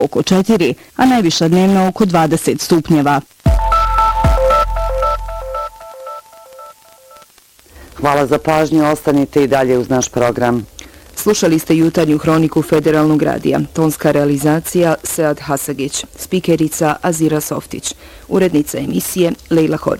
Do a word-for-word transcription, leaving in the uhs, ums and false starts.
oko četiri, a najviša dnevna oko dvadeset stupnjeva. Hvala za pažnju, ostanite i dalje uz naš program. Slušali ste jutarnju hroniku Federalnog radija. Tonska realizacija Sead Hasagić, spikerica Azira Softić, urednica emisije Lejla Hodžić.